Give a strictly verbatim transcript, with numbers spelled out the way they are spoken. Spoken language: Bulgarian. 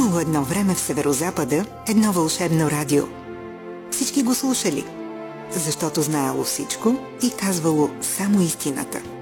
Имало едно време в Северозапада едно вълшебно радио. Всички го слушали, защото знаело всичко и казвало само истината.